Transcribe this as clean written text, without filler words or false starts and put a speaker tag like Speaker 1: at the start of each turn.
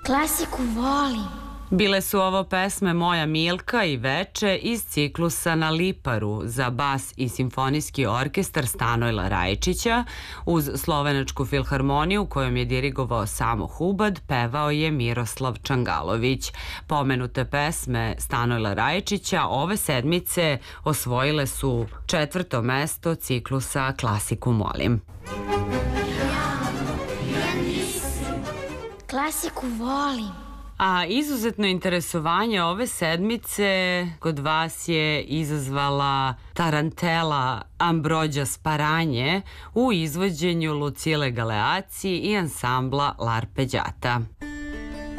Speaker 1: Klasiku volim.
Speaker 2: Bile su ovo pesme Moja Milka i Veče iz ciklusa Na Liparu za bas i simfonijski orkestar Stanojla Rajčića. Uz Slovenačku filharmoniju kojom je dirigovao Samo Hubad, pevao je Miroslav Čangalović. Pomenute pesme Stanojla Rajčića ove sedmice osvojile su 4. mesto ciklusa Klasiku molim.
Speaker 1: Klasiku volim.
Speaker 2: A izuzetno interesovanje ove sedmice kod vas je izazvala tarantela Ambrođa Sparanje u izvođenju Lucile Galeaci i ansambla L'Arpeggiata.